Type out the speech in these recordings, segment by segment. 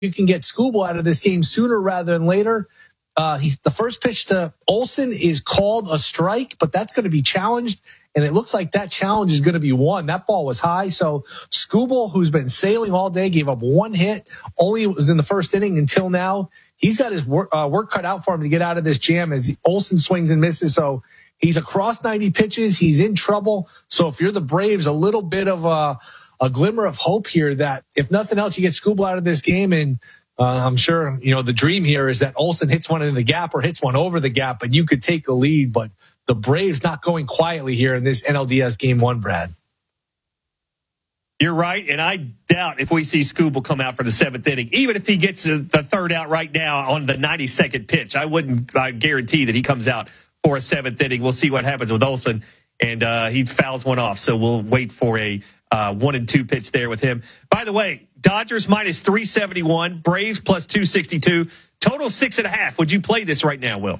you can get Skubal out of this game sooner rather than later. The first pitch to Olson is called a strike, but that's going to be challenged. And it looks like that challenge is going to be won. That ball was high. So Skubal, who's been sailing all day, gave up one hit. Only was in the first inning until now. He's got his work cut out for him to get out of this jam as Olson swings and misses. So he's across 90 pitches. He's in trouble. So if you're the Braves, a little bit of a glimmer of hope here that if nothing else, you get Skubal out of this game. And I'm sure, the dream here is that Olson hits one in the gap or hits one over the gap, but you could take a lead. But the Braves not going quietly here in this NLDS Game 1, Brad. You're right, and I doubt if we see Skubal come out for the seventh inning, even if he gets the third out right now on the 92nd pitch. I wouldn't guarantee that he comes out for a seventh inning. We'll see what happens with Olson, and he fouls one off. So we'll wait for a 1-2 pitch there with him. By the way, Dodgers minus 371, Braves plus 262, total 6.5. Would you play this right now, Will?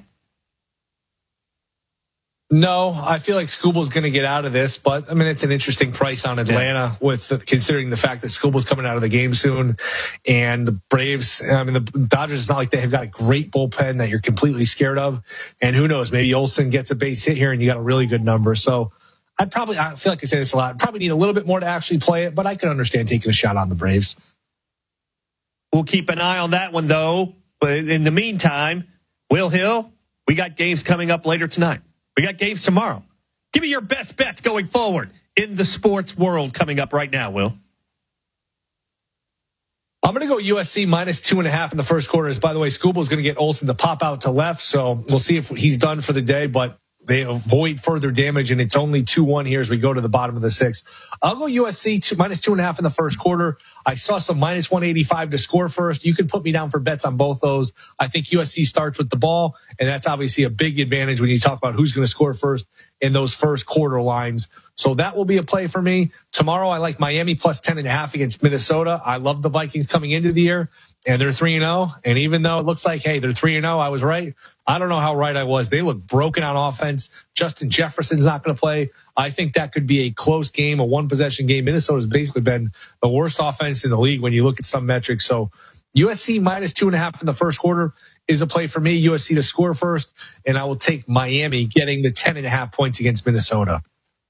No, I feel like Skubal's going to get out of this, but it's an interesting price on Atlanta with considering the fact that Skubal's coming out of the game soon, and the Braves. The Dodgers. It's not like they have got a great bullpen that you're completely scared of, and who knows? Maybe Olson gets a base hit here, and you got a really good number. So I feel like I say this a lot. I'd probably need a little bit more to actually play it, but I can understand taking a shot on the Braves. We'll keep an eye on that one though. But in the meantime, Will Hill, we got games coming up later tonight. We got games tomorrow. Give me your best bets going forward in the sports world coming up right now, Will. I'm going to go USC minus 2.5 in the first quarter. By the way, Skubal's going to get Olson to pop out to left, so we'll see if he's done for the day, but they avoid further damage, and it's only 2-1 here as we go to the bottom of the sixth. I'll go USC minus 2.5 in the first quarter. I saw some minus 185 to score first. You can put me down for bets on both those. I think USC starts with the ball, and that's obviously a big advantage when you talk about who's going to score first in those first quarter lines. So that will be a play for me. Tomorrow, I like Miami plus 10.5 against Minnesota. I love the Vikings coming into the year, and they're 3-0. And even though it looks like, hey, they're 3-0, I was right. I don't know how right I was. They look broken on offense. Justin Jefferson's not going to play. I think that could be a close game, a one-possession game. Minnesota's basically been the worst offense in the league when you look at some metrics. So USC minus 2.5 in the first quarter is a play for me. USC to score first, and I will take Miami getting the 10.5 points against Minnesota.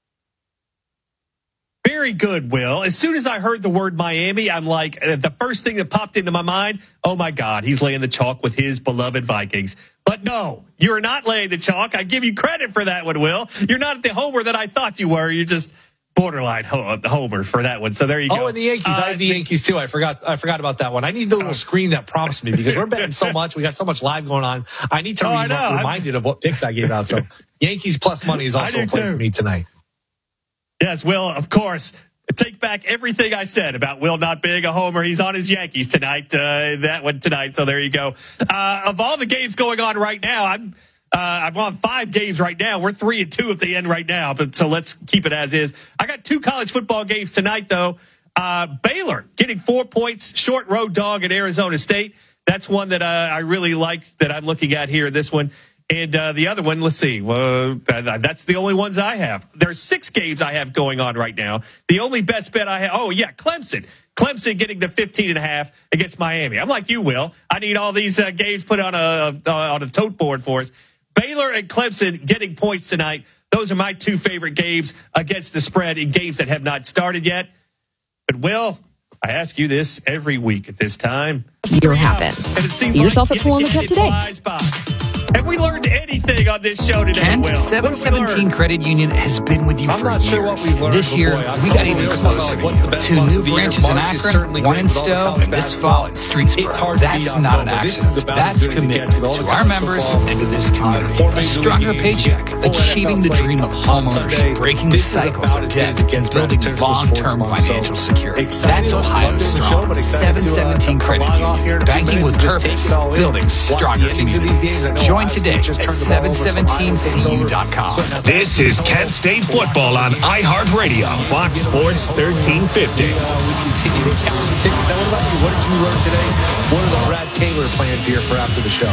Very good, Will. As soon as I heard the word Miami, I'm like, the first thing that popped into my mind, oh my God, he's laying the chalk with his beloved Vikings. But no, you're not laying the chalk. I give you credit for that one, Will. You're not the homer that I thought you were. You're just borderline homer for that one. So there you go. Oh, and the Yankees. I have the Yankees too. I forgot about that one. I need the little screen that prompts me because we're betting so much. We got so much live going on. I need to be reminded of what picks I gave out. So Yankees plus money is also a play for me tonight. Yes, Will, of course. Take back everything I said about Will not being a homer. He's on his Yankees tonight, that one tonight. So there you go. Of all the games going on right now, I'm on 5 games right now. We're 3-2 at the end right now. But so let's keep it as is. I got 2 college football games tonight, though. Baylor getting 4 points, short road dog at Arizona State. That's one that I really like that I'm looking at here. This one. And the other one, let's see. Well, that's the only ones I have. There's 6 games I have going on right now. The only best bet I have, Clemson. Clemson getting the 15.5 against Miami. I'm like you, Will. I need all these games put on a tote board for us. Baylor and Clemson getting points tonight. Those are my 2 favorite games against the spread in games that have not started yet. But, Will, I ask you this every week at this time. Year happens. See yourself at Pool on the Cut today. Have we learned anything on this show today, Kent, Will? 717 Credit Union has been with you for years. This year, we got even closer to 2 new branches in Akron, 1 in Stowe, and this fall in Streetsboro. That's not an accident. That's commitment to our members and to this community. A stronger paycheck, achieving the dream of homeownership, breaking the cycle of debt, and building long-term financial security. That's Ohio Strong. 717 Credit Union. Banking with purpose, building stronger communities. Join today at 717cu.com. This is Kent State football on iHeartRadio, Fox Sports 1350. We continue to count some tickets. What did you learn today? What are the Brad Taylor plans here for after the show?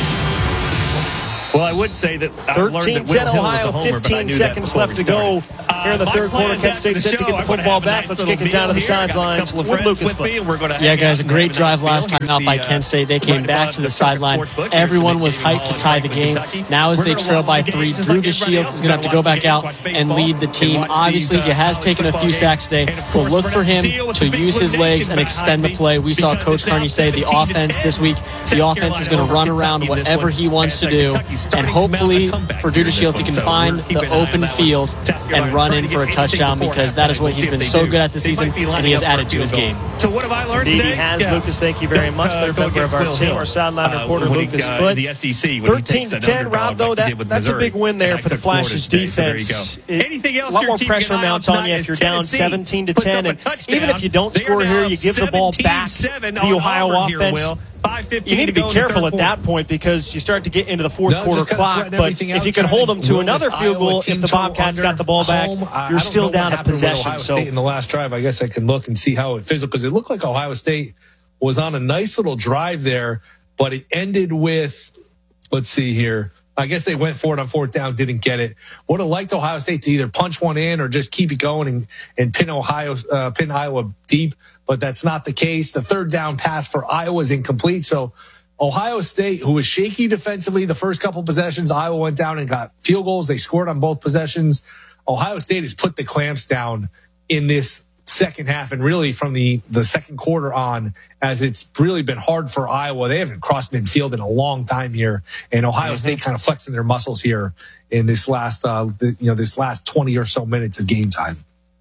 Well, I would say that I learned that Will Hill was a homer, 15 seconds left to go. Here in the third quarter, Kent State set to get the football back. Let's kick it down to the sidelines with Lucas Foot. Yeah, guys, a great drive last time out by Kent State. They came back to the sideline. Everyone was hyped to tie the game. Now as they trail by 3, Drew DeShields is going to have to go back out and lead the team. Obviously, he has taken a few sacks today. We'll look for him to use his legs and extend the play. We saw Coach Carney say the offense this week, the offense is going to run around whatever he wants to do. And hopefully for Drew DeShields, he can find the open field and run in for a touchdown, because that is what he's been so good at this season, and he has added to his game. So what have I learned today? He has, Lucas, thank you very much. They're a member of our team, our sideline reporter, Lucas Foot. The SEC, 13-10, Rob, though, that's a big win there for the Flashes defense. Anything else? A lot more pressure mounts on you if you're down 17-10. And even if you don't score here, you give the ball back to the Ohio offense. You need to be careful at that point, because you start to get into the fourth quarter clock. But if you can hold them to another field goal, if the Bobcats got the ball back, you're still down a possession. So in the last drive, I guess I can look and see how it fizzled, because it looked like Ohio State was on a nice little drive there, but it ended with, let's see here, I guess they went for it on fourth down, didn't get it. Would have liked Ohio State to either punch one in or just keep it going and pin Iowa deep, but that's not the case. The third down pass for Iowa is incomplete. So Ohio State, who was shaky defensively the first couple possessions, Iowa went down and got field goals. They scored on both possessions. Ohio State has put the clamps down in this second half, and really from the second quarter on, as it's really been hard for Iowa. They haven't crossed midfield in a long time here, and Ohio State kind of flexing their muscles here in this last this last 20 or so minutes of game time.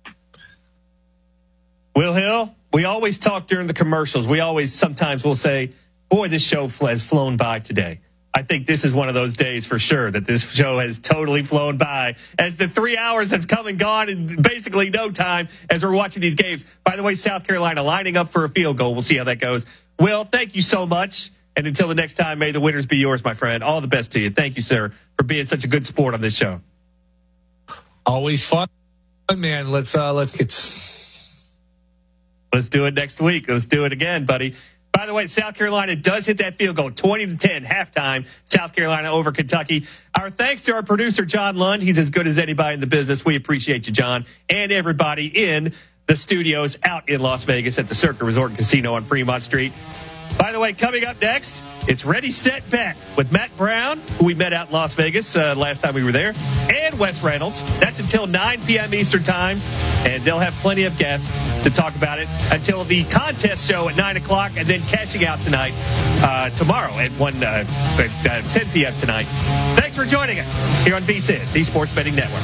Will Hill, we always talk during the commercials. Sometimes we'll say, boy, this show has flown by today. I think this is one of those days for sure that this show has totally flown by, as the 3 hours have come and gone in basically no time as we're watching these games. By the way, South Carolina lining up for a field goal. We'll see how that goes. Will, thank you so much. And until the next time, may the winners be yours, my friend. All the best to you. Thank you, sir, for being such a good sport on this show. Always fun, man. Let's do it next week. Let's do it again, buddy. By the way, South Carolina does hit that field goal, 20-10, halftime, South Carolina over Kentucky. Our thanks to our producer, John Lund. He's as good as anybody in the business. We appreciate you, John, and everybody in the studios out in Las Vegas at the Circa Resort and Casino on Fremont Street. By the way, coming up next, it's Ready, Set, Bet with Matt Brown, who we met out in Las Vegas last time we were there, and Wes Reynolds. That's until 9 p.m. Eastern Time, and they'll have plenty of guests to talk about it until the contest show at 9 o'clock, and then cashing out tonight, tomorrow at 10 p.m. tonight. Thanks for joining us here on VSiN, the Sports Betting Network.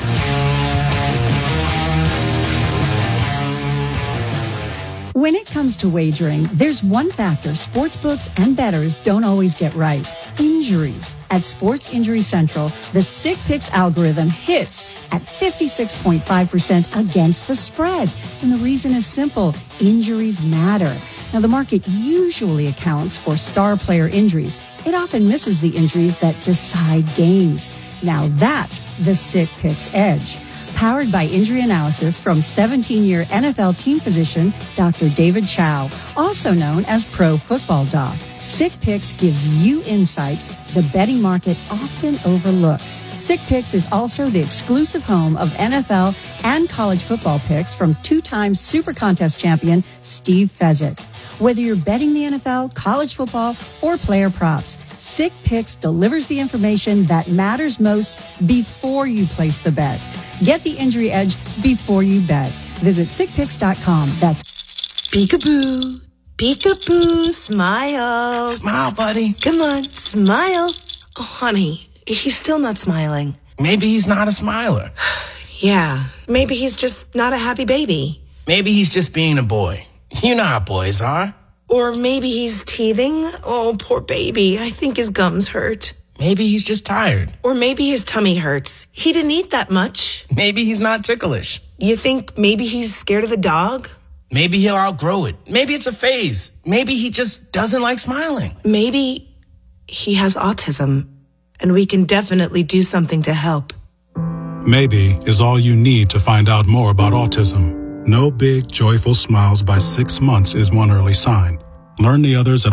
When it comes to wagering, there's one factor sportsbooks and bettors don't always get right: injuries. At Sports Injury Central, the Sick Picks algorithm hits at 56.5% against the spread. And the reason is simple: injuries matter. Now, the market usually accounts for star player injuries. It often misses the injuries that decide games. Now, that's the Sick Picks edge. Powered by injury analysis from 17-year NFL team physician Dr. David Chow, also known as Pro Football Doc. Sick Picks gives you insight the betting market often overlooks. Sick Picks is also the exclusive home of NFL and college football picks from two-time Super Contest champion Steve Fezzik. Whether you're betting the NFL, college football, or player props, Sick Picks delivers the information that matters most before you place the bet. Get the injury edge before you bet. Visit sickpicks.com. That's peekaboo. Peekaboo. Smile. Smile, buddy. Come on, smile. Oh, honey, he's still not smiling. Maybe he's not a smiler. Yeah, maybe he's just not a happy baby. Maybe he's just being a boy. You know how boys are. Or maybe he's teething. Oh, poor baby. I think his gums hurt. Maybe he's just tired. Or maybe his tummy hurts. He didn't eat that much. Maybe he's not ticklish. You think maybe he's scared of the dog? Maybe he'll outgrow it. Maybe it's a phase. Maybe he just doesn't like smiling. Maybe he has autism, and we can definitely do something to help. Maybe is all you need to find out more about autism. No big, joyful smiles by 6 months is one early sign. Learn the others at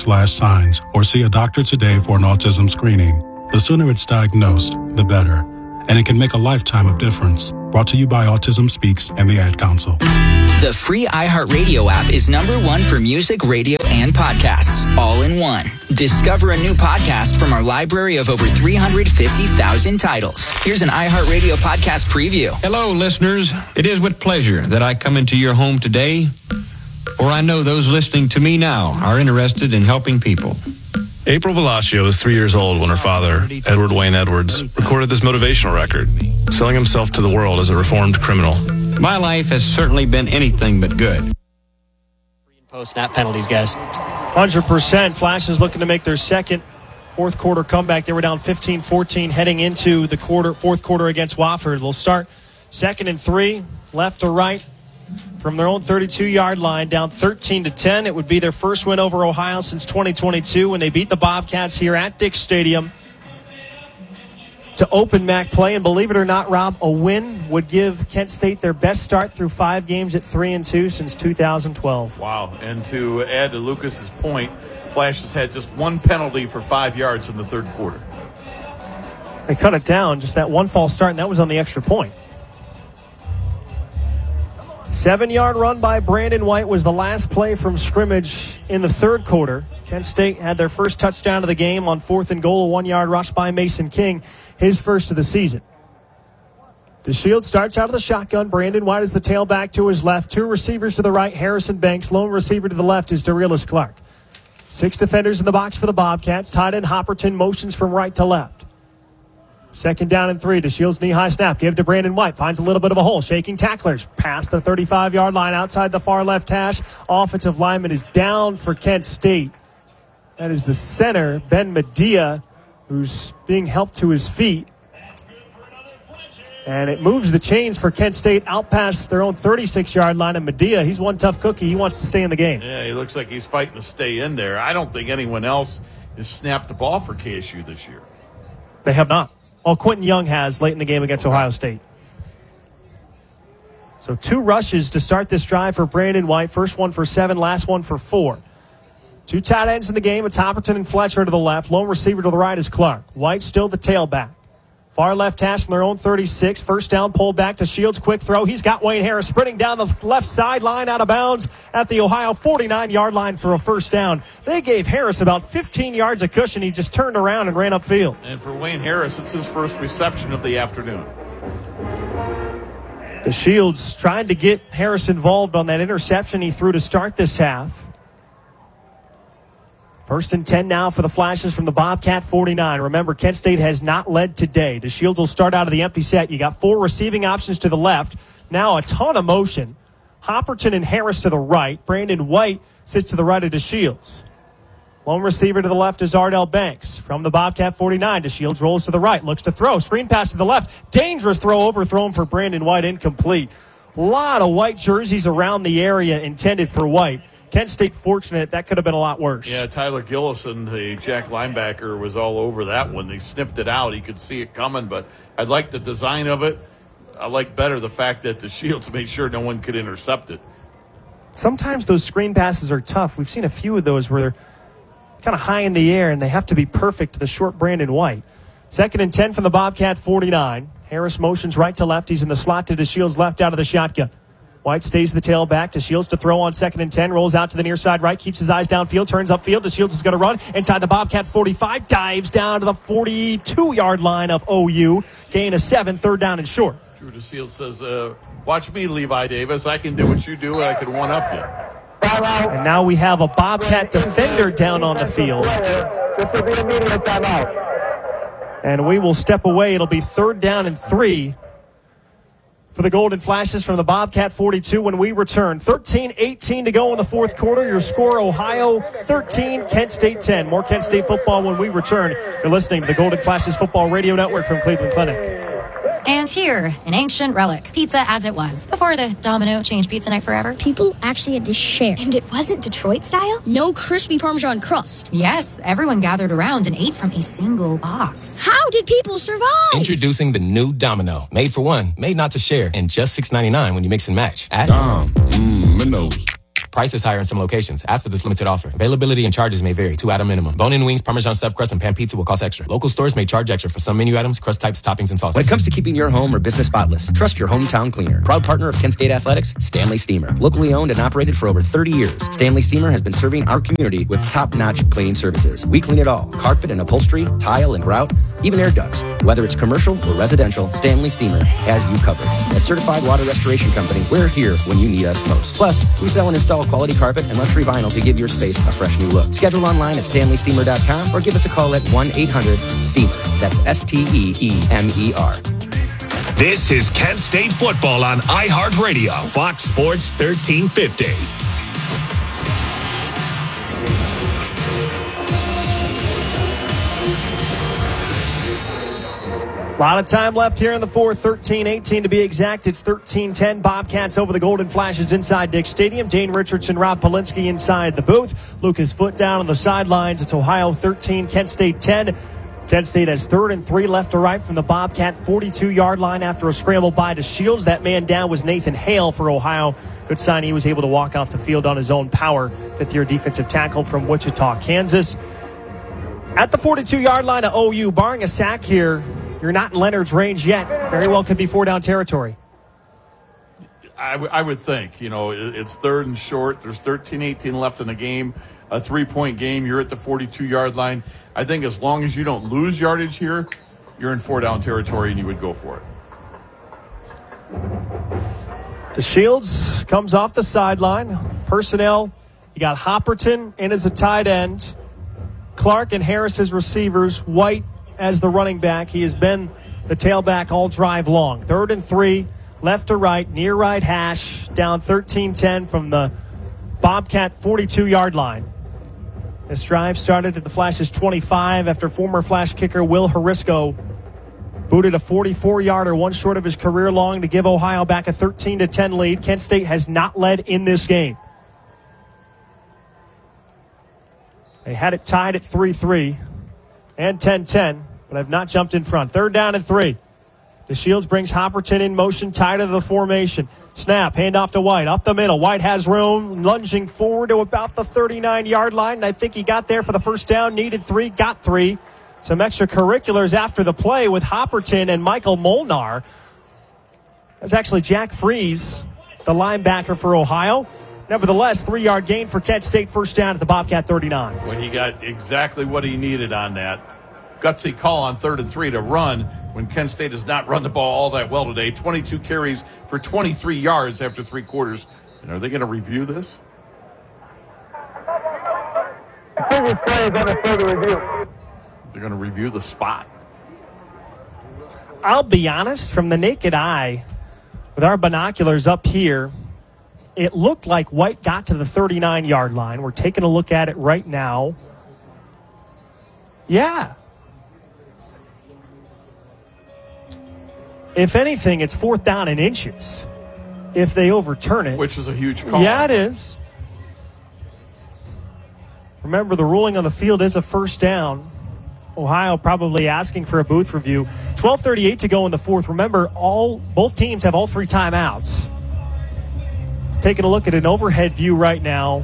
autismspeaks.org/signs or see a doctor today for an autism screening. The sooner it's diagnosed, the better. and it can make a lifetime of difference. Brought to you by Autism Speaks and the Ad Council. The free iHeartRadio app is #1 for music, radio, and podcasts, all in one. Discover a new podcast from our library of over 350,000 titles. Here's an iHeartRadio podcast preview. Hello, listeners. It is with pleasure that I come into your home today, for I know those listening to me now are interested in helping people. April Velascio was 3 years old when her father, Edward Wayne Edwards, recorded this motivational record, selling himself to the world as a reformed criminal. My life has certainly been anything but good. Post-snap penalties, guys. 100%. Flashes looking to make their second fourth quarter comeback. They were down 15-14 heading into the fourth quarter against Wofford. They'll start 2nd and 3, left or right, from their own 32-yard line, down 13-10. It would be their first win over Ohio since 2022 when they beat the Bobcats here at Dick Stadium to open MAC play. And believe it or not, Rob, a win would give Kent State their best start through 5 games at 3-2 since 2012. Wow. And to add to Lucas's point, Flashes had just one penalty for 5 yards in the third quarter. They cut it down, just that one false start, and that was on the extra point. 7-yard run by Brandon White was the last play from scrimmage in the third quarter. Kent State had their first touchdown of the game on 4th and goal, a 1-yard rush by Mason King, his first of the season. DeShields starts out of the shotgun. Brandon White is the tailback to his left. 2 receivers to the right, Harrison Banks. Lone receiver to the left is Darelis Clark. 6 defenders in the box for the Bobcats. Tight end Hopperton motions from right to left. 2nd down and 3. DeShields knee-high snap. Give to Brandon White. Finds a little bit of a hole. Shaking tacklers. Past the 35-yard line outside the far left hash. Offensive lineman is down for Kent State. That is the center, Ben Medea, who's being helped to his feet. And it moves the chains for Kent State out past their own 36-yard line. And Medea, he's one tough cookie. He wants to stay in the game. Yeah, he looks like he's fighting to stay in there. I don't think anyone else has snapped the ball for KSU this year. They have not. All Quentin Young has late in the game against Ohio State. So 2 rushes to start this drive for Brandon White. First one for 7, last one for 4. 2 tight ends in the game. It's Hopperton and Fletcher to the left. Lone receiver to the right is Clark. White still the tailback. Far left hash from their own 36. First down, pulled back to Shields. Quick throw. He's got Wayne Harris sprinting down the left sideline out of bounds at the Ohio 49-yard line for a first down. They gave Harris about 15 yards of cushion. He just turned around and ran upfield. And for Wayne Harris, it's his first reception of the afternoon. DeShields trying to get Harris involved on that interception he threw to start this half. 1st and 10 now for the Flashes from the Bobcat 49. Remember, Kent State has not led today. DeShields will start out of the empty set. You got 4 receiving options to the left. Now a ton of motion. Hopperton and Harris to the right. Brandon White sits to the right of DeShields. Lone receiver to the left is Ardell Banks. From the Bobcat 49, DeShields rolls to the right. Looks to throw. Screen pass to the left. Dangerous throw overthrown for Brandon White. Incomplete. A lot of white jerseys around the area intended for White. Kent State fortunate. That could have been a lot worse. Yeah, Tyler Gillison, the Jack linebacker, was all over that one. They sniffed it out. He could see it coming, but I like the design of it. I like better the fact that DeShields made sure no one could intercept it. Sometimes those screen passes are tough. We've seen a few of those where they're kind of high in the air, and they have to be perfect to the short Brandon White. 2nd and 10 from the Bobcat 49. Harris motions right to left. He's in the slot to DeShields left out of the shotgun. White stays the tailback. DeShields to throw on 2nd and 10. Rolls out to the near side right. Keeps his eyes downfield. Turns upfield. DeShields is going to run inside the Bobcat 45. Dives down to the 42-yard line of OU. Gain of 7. 3rd down and short. Drew DeShields says, watch me, Levi Davis. I can do what you do, and I can one-up you. And now we have a Bobcat defender down on the field. This will be the media timeout. And we will step away. It'll be 3rd down and 3. For the Golden Flashes from the Bobcat 42 when we return. 13-18 to go in the fourth quarter. Your score, Ohio 13, Kent State 10. More Kent State football when we return. You're listening to the Golden Flashes Football Radio Network from Cleveland Clinic. And here, an ancient relic. Pizza as it was, before the Domino changed pizza night forever. People actually had to share. And it wasn't Detroit style? No crispy Parmesan crust. Yes, everyone gathered around and ate from a single box. How did people survive? Introducing the new Domino. Made for one, made not to share, and just $6.99 when you mix and match. At Domino's. Price is higher in some locations. Ask for this limited offer. Availability and charges may vary. 2 item minimum. Bone-in wings, Parmesan stuffed crust, and pan pizza will cost extra. Local stores may charge extra for some menu items, crust types, toppings, and sauces. When it comes to keeping your home or business spotless, trust your hometown cleaner. Proud partner of Kent State Athletics, Stanley Steamer. Locally owned and operated for over 30 years, Stanley Steamer has been serving our community with top-notch cleaning services. We clean it all. Carpet and upholstery, tile and grout, even air ducts. Whether it's commercial or residential, Stanley Steamer has you covered. As certified water restoration company, we're here when you need us most. Plus, we sell and install quality carpet and luxury vinyl to give your space a fresh new look. Schedule online at StanleySteamer.com or give us a call at 1-800-STEAMER. That's STEEMER. This is Kent State football on iHeartRadio, Fox Sports 1350. A lot of time left here in the fourth, 13-18 to be exact. It's 13-10. Bobcats over the Golden Flashes inside Dick Stadium. Dane Richardson, Rob Polinsky inside the booth. Lucas Foot down on the sidelines. It's Ohio 13, Kent State 10. Kent State has 3rd and 3 left to right from the Bobcat 42-yard line after a scramble by DeShields. That man down was Nathan Hale for Ohio. Good sign he was able to walk off the field on his own power. 5th-year defensive tackle from Wichita, Kansas. At the 42-yard line of OU, barring a sack here, you're not in Leonard's range yet. Very well could be 4-down territory. I would think. It's 3rd and short. There's 13-18 left in the game. A 3-point game. You're at the 42-yard line. I think as long as you don't lose yardage here, you're in 4-down territory and you would go for it. DeShields comes off the sideline. Personnel, you got Hopperton in as a tight end. Clark and Harris as receivers. White as the running back. He has been the tailback all drive long. 3rd and 3, left to right, near right hash, down 13-10 from the Bobcat 42-yard line. This drive started at the Flash's 25 after former Flash kicker Will Harisco booted a 44-yarder, one short of his career long, to give Ohio back a 13-10 lead. Kent State has not led in this game. They had it tied at 3-3 and 10-10. But have not jumped in front. 3rd down and 3. DeShields brings Hopperton in motion, tied to the formation. Snap, handoff to White, up the middle. White has room, lunging forward to about the 39-yard line. And I think he got there for the first down. Needed 3, got 3. Some extracurriculars after the play with Hopperton and Michael Molnar. That's actually Jack Freeze, the linebacker for Ohio. Nevertheless, 3-yard gain for Kent State, 1st down at the Bobcat 39. Well, he got exactly what he needed on that. Gutsy call on 3rd and 3 to run when Kent State has not run the ball all that well today. 22 carries for 23 yards after 3 quarters. And are they going to review this? Previous play is under further review. They're going to review the spot. I'll be honest, from the naked eye, with our binoculars up here, it looked like White got to the 39-yard line. We're taking a look at it right now. Yeah. If anything, it's 4th down in inches if they overturn it. Which is a huge call. Yeah, it is. Remember, the ruling on the field is a 1st down. Ohio probably asking for a booth review. 12:38 to go in the 4th. Remember, both teams have all 3 timeouts. Taking a look at an overhead view right now.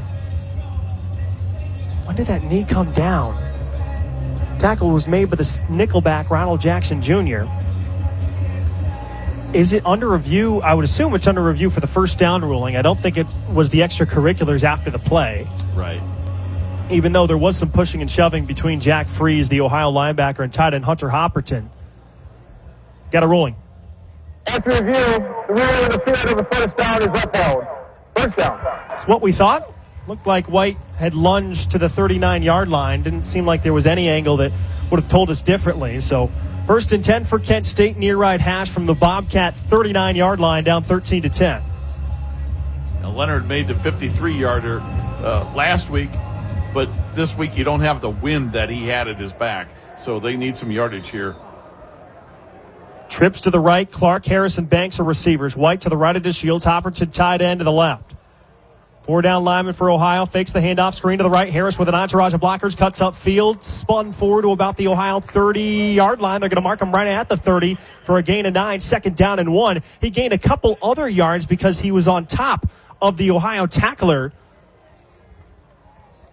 When did that knee come down? Tackle was made by the nickelback, Ronald Jackson Jr. Is it under review? I would assume it's under review for the 1st down ruling. I don't think it was the extracurriculars after the play. Right. Even though there was some pushing and shoving between Jack Freeze, the Ohio linebacker, and tight end Hunter Hopperton. Got a ruling. After review, the ruling of the field of the 1st down is upheld. 1st down. That's what we thought. Looked like White had lunged to the 39-yard line. Didn't seem like there was any angle that would have told us differently. So 1st and 10 for Kent State, near right hash from the Bobcat 39-yard line, down 13-10. Now Leonard made the 53-yarder last week, but this week you don't have the wind that he had at his back. So they need some yardage here. Trips to the right. Clark, Harris, and Banks are receivers. White to the right of DeShields. Hopperton tight end to the left. 4-down lineman for Ohio. Fakes the handoff. Screen to the right. Harris with an entourage of blockers. Cuts up field. Spun forward to about the Ohio 30-yard line. They're going to mark him right at the 30 for a gain of 9. 2nd down and 1. He gained a couple other yards because he was on top of the Ohio tackler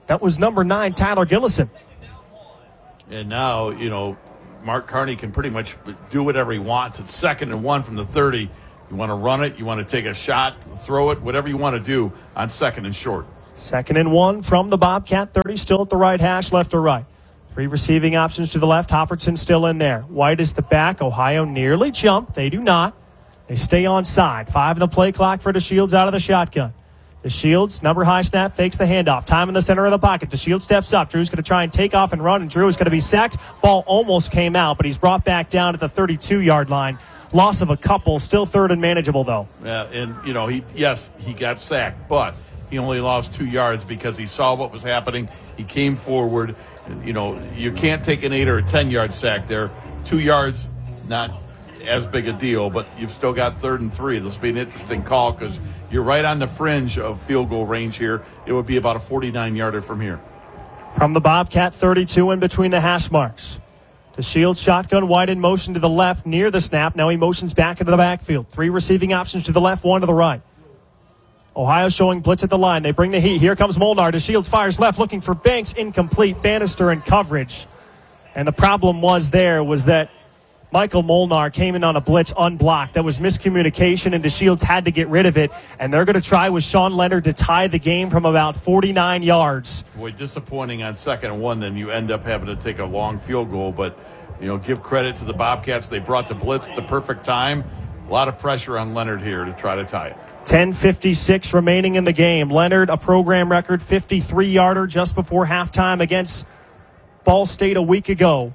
That was number 9, Tyler Gillison. And now, Mark Carney can pretty much do whatever he wants. It's 2nd and 1 from the 30. You want to run it, you want to take a shot, throw it, whatever you want to do on 2nd and short. 2nd and 1 from the Bobcat 30, still at the right hash, left or right. 3 receiving options to the left. Hopperton still in there. White is the back. Ohio nearly jumped. They do not. They stay on side. 5 in the play clock for DeShields out of the shotgun. DeShields, number high snap, fakes the handoff. Time in the center of the pocket. DeShields steps up. Drew's going to try and take off and run, and Drew is going to be sacked. Ball almost came out, but he's brought back down at the 32-yard line. Loss of a couple. Still 3rd and manageable, though. Yeah, and, he got sacked, but he only lost 2 yards because he saw what was happening. He came forward. And, you can't take an 8 or a 10-yard sack there. 2 yards, not as big a deal, but you've still got 3rd and 3. This will be an interesting call because you're right on the fringe of field goal range here. It would be about a 49-yarder from here. From the Bobcat 32 in between the hash marks. DeShields shotgun, White in motion to the left near the snap. Now he motions back into the backfield. 3 receiving options to the left, 1 to the right. Ohio showing blitz at the line. They bring the heat. Here comes Molnar. DeShields fires left, looking for Banks. Incomplete. Bannister in coverage. And the problem was that Michael Molnar came in on a blitz unblocked. That was miscommunication, and DeShields had to get rid of it. And they're going to try with Sean Leonard to tie the game from about 49 yards. Boy, disappointing on 2nd and 1. Then you end up having to take a long field goal. But, give credit to the Bobcats. They brought the blitz at the perfect time. A lot of pressure on Leonard here to try to tie it. 10:56 remaining in the game. Leonard, a program record 53-yarder just before halftime against Ball State a week ago.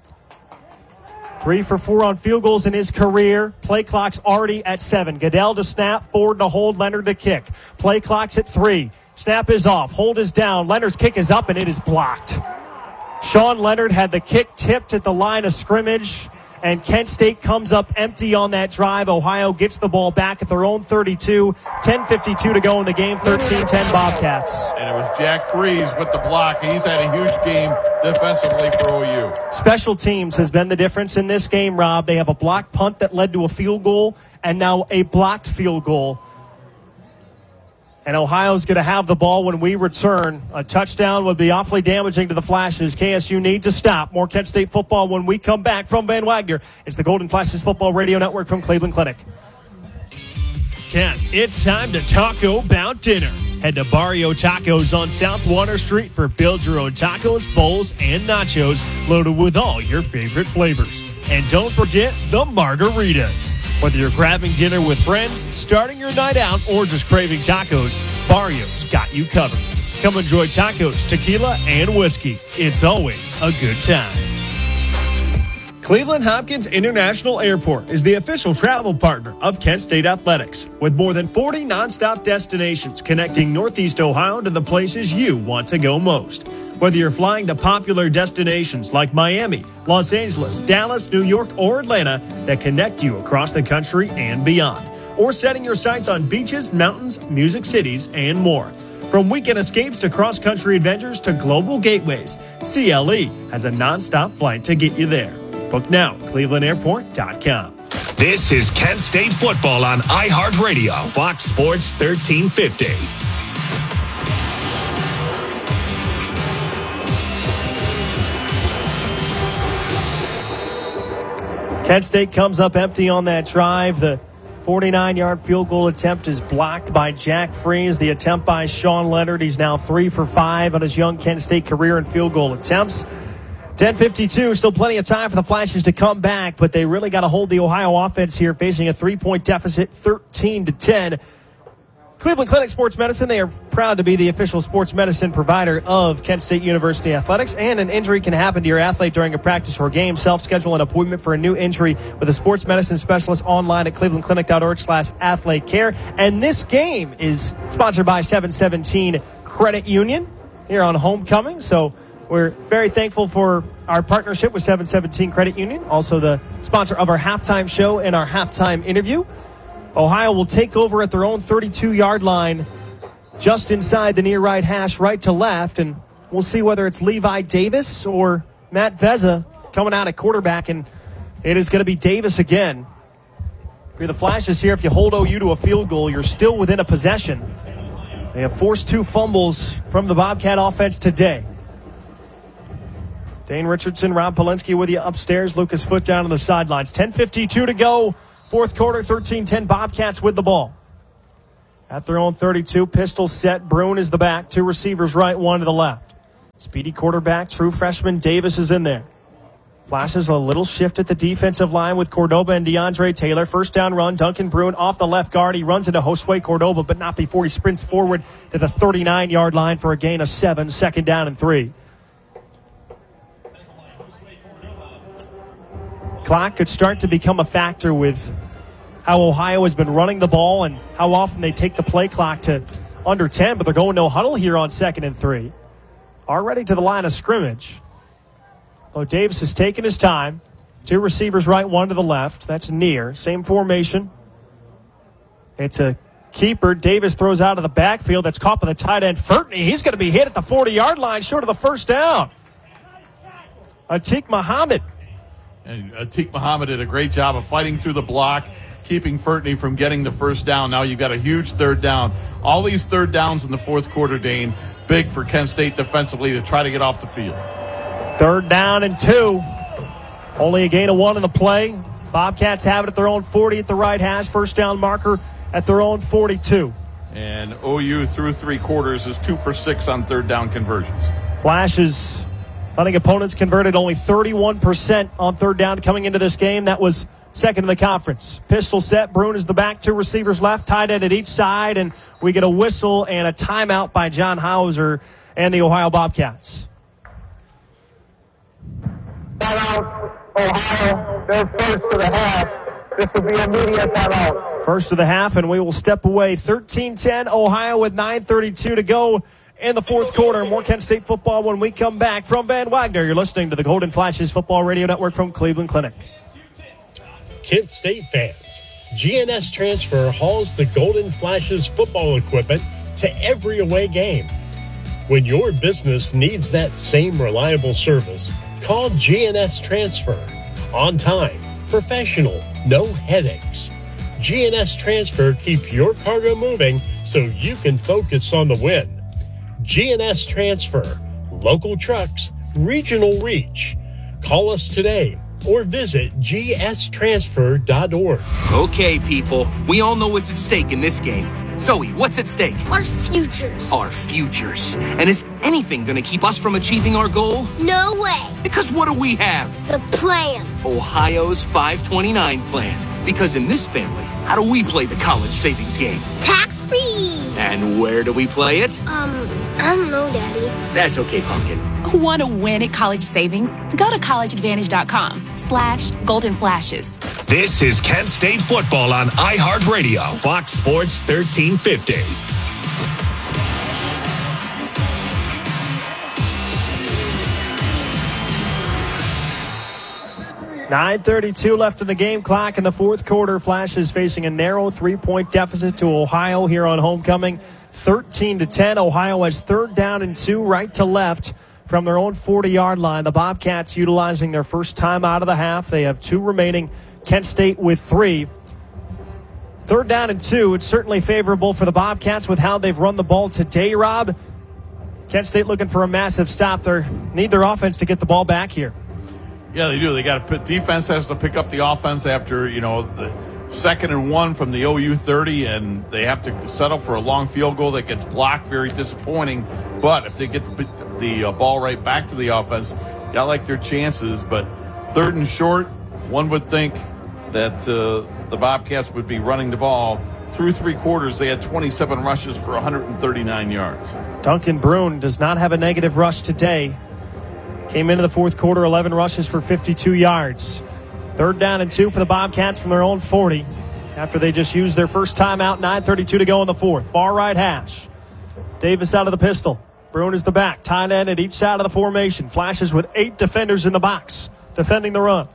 3 for 4 on field goals in his career. Play clock's already at 7. Goodell to snap, Ford to hold, Leonard to kick. Play clock's at 3. Snap is off, hold is down. Leonard's kick is up, and it is blocked. Sean Leonard had the kick tipped at the line of scrimmage, and Kent State comes up empty on that drive. Ohio gets the ball back at their own 32. 10:52 to go in the game. 13-10 Bobcats. And it was Jack Freese with the block. He's had a huge game defensively for OU. Special teams has been the difference in this game, Rob. They have a blocked punt that led to a field goal, and now a blocked field goal. And Ohio's going to have the ball when we return. A touchdown would be awfully damaging to the Flashes. KSU needs a stop. More Kent State football when we come back from Van Wagner. It's the Golden Flashes Football Radio Network from Cleveland Clinic. Kent, it's time to taco about dinner. Head to Barrio Tacos on South Water Street for build your own tacos, bowls, and nachos loaded with all your favorite flavors. And don't forget the margaritas. Whether you're grabbing dinner with friends, starting your night out, or just craving tacos, Barrio's got you covered. Come enjoy tacos, tequila, and whiskey. It's always a good time. Cleveland Hopkins International Airport is the official travel partner of Kent State Athletics, with more than 40 nonstop destinations connecting Northeast Ohio to the places you want to go most. Whether you're flying to popular destinations like Miami, Los Angeles, Dallas, New York, or Atlanta that connect you across the country and beyond, or setting your sights on beaches, mountains, music cities, and more. From weekend escapes to cross-country adventures to global gateways, CLE has a nonstop flight to get you there. Book now, clevelandairport.com. This is Kent State football on iHeartRadio, Fox Sports 1350. Kent State comes up empty on that drive. The 49-yard field goal attempt is blocked by Jack Freese. The attempt by Sean Leonard. He's now 3 for 5 on his young Kent State career in field goal attempts. 10:52, still plenty of time for the Flashes to come back, but they really got to hold the Ohio offense here, facing a 3-point deficit, 13-10. Cleveland Clinic Sports Medicine, they are proud to be the official sports medicine provider of Kent State University Athletics, and an injury can happen to your athlete during a practice or game. Self-schedule an appointment for a new injury with a sports medicine specialist online at clevelandclinic.org/athletecare. And this game is sponsored by 717 Credit Union here on Homecoming, so we're very thankful for our partnership with 717 Credit Union, also the sponsor of our halftime show and our halftime interview. Ohio will take over at their own 32-yard line, just inside the near right hash, right to left, and we'll see whether it's Levi Davis or Matt Vezza coming out at quarterback, and it is going to be Davis again. For the Flashes here, if you hold OU to a field goal, you're still within a possession. They have forced 2 fumbles from the Bobcat offense today. Dane Richardson, Rob Polinsky with you upstairs. Lucas Foote down on the sidelines. 10:52 to go. Fourth quarter, 13-10 Bobcats with the ball. At their own 32, pistol set. Bruin is the back. 2 receivers right, 1 to the left. Speedy quarterback, true freshman Davis is in there. Flashes a little shift at the defensive line with Cordoba and DeAndre Taylor. First down run. Duncan Bruin off the left guard. He runs into Josue Cordoba, but not before he sprints forward to the 39-yard line for a gain of 7. Second down and 3. Clock could start to become a factor with how Ohio has been running the ball and how often they take the play clock to under 10, but they're going no huddle here on 2nd and 3. Already to the line of scrimmage. Though Davis has taken his time. 2 receivers right, 1 to the left. That's near. Same formation. It's a keeper. Davis throws out of the backfield. That's caught by the tight end, Furtney. He's going to be hit at the 40-yard line, short of the first down. Atiq Muhammad. And Atiq Muhammad did a great job of fighting through the block, keeping Furtney from getting the first down. Now you've got a huge third down. All these third downs in the fourth quarter, Dane, big for Kent State defensively to try to get off the field. 3rd down and 2. Only a gain of 1 in the play. Bobcats have it at their own 40 at the right hash. First down marker at their own 42. And OU through 3 quarters is 2 for 6 on third down conversions. Flashes letting opponents converted only 31% on third down coming into this game. That was second in the conference. Pistol set. Bruin is the back. 2 receivers left. Tight end at each side. And we get a whistle and a timeout by John Hauser and the Ohio Bobcats. Timeout, Ohio. They're first to the half. This will be a media timeout. First of the half, and we will step away. 13-10, Ohio with 9:32 to go in the fourth quarter. More Kent State football when we come back from Van Wagner. You're listening to the Golden Flashes Football Radio Network from Cleveland Clinic. Kent State fans, GNS Transfer hauls the Golden Flashes football equipment to every away game. When your business needs that same reliable service, call GNS Transfer. On time, professional, no headaches. GNS Transfer keeps your cargo moving so you can focus on the win. GNS Transfer, local trucks, regional reach. Call us today or visit gstransfer.org. Okay, people, we all know what's at stake in this game. Zoe, what's at stake? Our futures. Our futures. And is anything going to keep us from achieving our goal? No way. Because what do we have? The plan. Ohio's 529 plan. Because in this family, how do we play the college savings game? Tax-free. And where do we play it? I don't know, Daddy. That's okay, Pumpkin. Want to win at college savings? Go to collegeadvantage.com/Golden Flashes. This is Kent State football on iHeartRadio, Fox Sports 1350. 9:32 left in the game clock in the fourth quarter. Flashes facing a narrow 3-point deficit to Ohio here on homecoming. 13-10. Ohio has third down and 2 right to left from their own 40-yard line. The Bobcats utilizing their first time out of the half. They have 2 remaining. Kent State with 3. Third down and 2. It's certainly favorable for the Bobcats with how they've run the ball today, Rob. Kent State looking for a massive stop. They need their offense to get the ball back here. Yeah, they do. They got to put defense has to pick up the offense after, the 2nd and 1 from the OU 30, and they have to settle for a long field goal that gets blocked. Very disappointing. But if they get the ball right back to the offense, got like their chances. But 3rd and short, one would think that the Bobcats would be running the ball. Through 3 quarters, they had 27 rushes for 139 yards. Duncan Bruin does not have a negative rush today. Came into the fourth quarter, 11 rushes for 52 yards. 3rd down and 2 for the Bobcats from their own 40 after they just used their first timeout. 9:32 to go in the fourth. Far right hash. Davis out of the pistol. Bruin is the back. Tight end at each side of the formation. Flashes with 8 defenders in the box defending the run.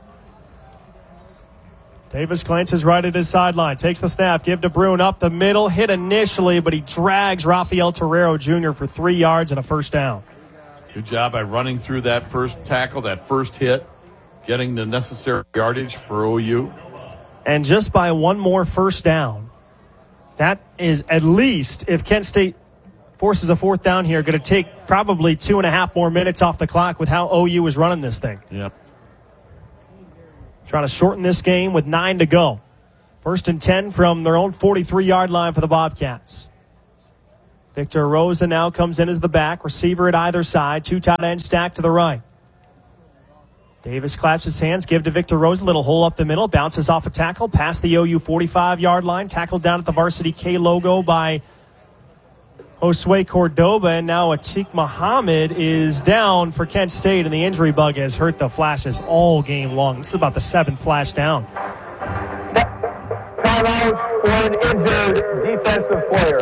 Davis glances right at his sideline. Takes the snap. Give to Bruin up the middle. Hit initially, but he drags Rafael Torrero Jr. for 3 yards and a first down. Good job by running through that first tackle, that first hit, getting the necessary yardage for OU. And just by one more first down, that is at least, if Kent State forces a fourth down here. Going to take probably 2.5 more minutes off the clock with how OU is running this thing. Yep. Trying to shorten this game with 9 to go. 1st and 10 from their own 43-yard line for the Bobcats. Victor Rosa now comes in as the back. Receiver at either side. 2 tight ends stacked to the right. Davis claps his hands. Give to Victor Rosa. Little hole up the middle. Bounces off a tackle. Past the OU 45-yard line. Tackled down at the varsity K logo by Josue Cordoba. And now Atiq Muhammad is down for Kent State. And the injury bug has hurt the Flashes all game long. This is about the 7th flash down. Timeout for an injured defensive player.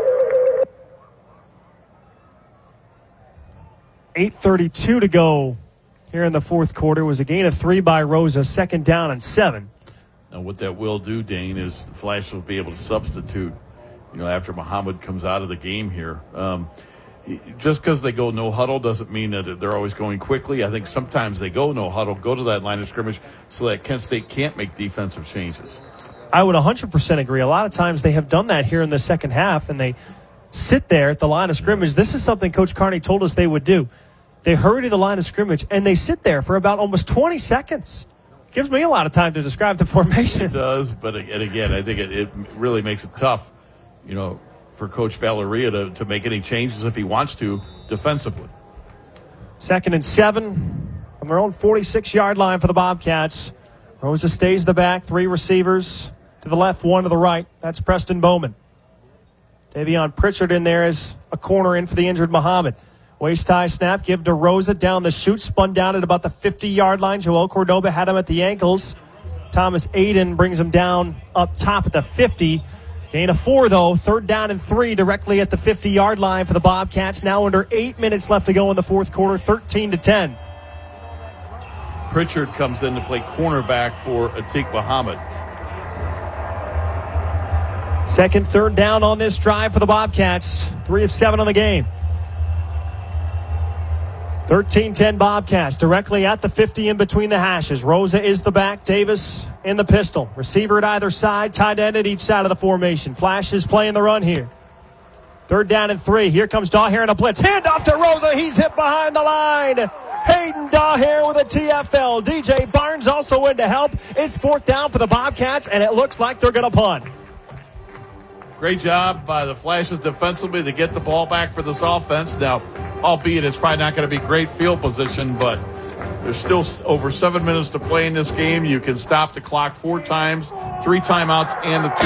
8:32 to go here in the fourth quarter. Was a gain of 3 by Rosa. 2nd down and 7. Now what that will do, Dane, is the Flash will be able to substitute, after Muhammad comes out of the game here. Just because they go no huddle doesn't mean that they're always going quickly. I think sometimes they go no huddle, go to that line of scrimmage so that Kent State can't make defensive changes. I would 100% agree. A lot of times they have done that here in the second half, and they sit there at the line of scrimmage. This is something Coach Carney told us they would do. They hurry to the line of scrimmage, and they sit there for about almost 20 seconds. Gives me a lot of time to describe the formation. It does, but again, I think it really makes it tough, for Coach Valeria to make any changes if he wants to defensively. 2nd and 7 from their own 46-yard line for the Bobcats. Rosa stays the back, 3 receivers to the left, 1 to the right. That's Preston Bowman. Davion Pritchard in there as a corner in for the injured Muhammad. Waist high snap, give to Rosa down the chute, spun down at about the 50-yard line. Joel Cordoba had him at the ankles. Thomas Aiden brings him down up top at the 50. Gain of 4, though. 3rd down and 3 directly at the 50-yard line for the Bobcats. Now under 8 minutes left to go in the fourth quarter, 13-10. Pritchard comes in to play cornerback for Atiq Muhammad. 2nd, 3rd down on this drive for the Bobcats. 3 of 7 on the game. 13-10 Bobcats directly at the 50 in between the hashes. Rosa is the back. Davis in the pistol. Receiver at either side. Tight end at each side of the formation. Flashes playing the run here. 3rd down and 3. Here comes Daugherty in a blitz. Hand off to Rosa. He's hit behind the line. Hayden Daugherty with a TFL. DJ Barnes also in to help. It's 4th down for the Bobcats, and it looks like they're going to punt. Great job by the Flashes defensively to get the ball back for this offense. Now, albeit it's probably not going to be great field position, but there's still over 7 minutes to play in this game. You can stop the clock 4 times, 3 timeouts, and the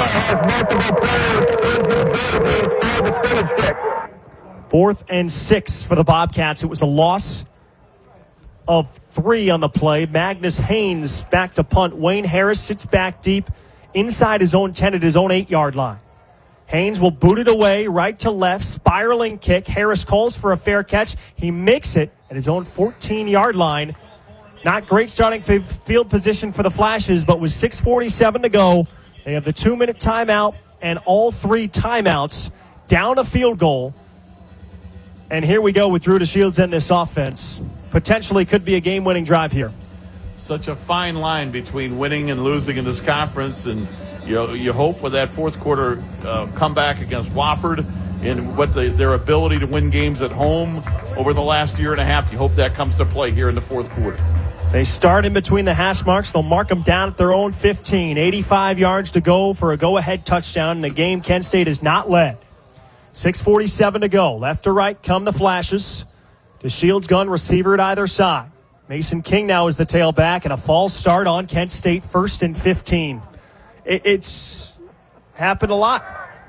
2-minute timeout. 4th and 6 for the Bobcats. It was a loss of 3 on the play. Magnus Haynes back to punt. Wayne Harris sits back deep inside his own 10 at his own 8-yard line. Haynes will boot it away right to left, spiraling kick. Harris calls for a fair catch. He makes it at his own 14-yard line. Not great starting field position for the Flashes, but with 6:47 to go, they have the 2-minute timeout and all 3 timeouts, down a field goal. And here we go with Drew DeShields in this offense. Potentially could be a game-winning drive here. Such a fine line between winning and losing in this conference, and you hope with that fourth quarter comeback against Wofford and what their ability to win games at home over the last year and a half, you hope that comes to play here in the fourth quarter. They start in between the hash marks. They'll mark them down at their own 15. 85 yards to go for a go-ahead touchdown in a game Kent State has not led. 6:47 to go. Left to right come the Flashes. DeShields gun receiver at either side. Mason King now is the tailback, and a false start on Kent State, 1st and 15. It's happened a lot.